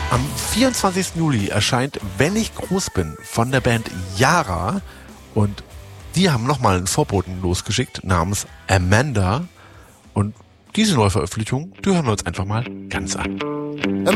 Am 24. Juli erscheint Wenn ich groß bin von der Band Yara und die haben nochmal einen Vorboten losgeschickt namens Amanda und diese Neuveröffentlichung, die hören wir uns einfach mal ganz an.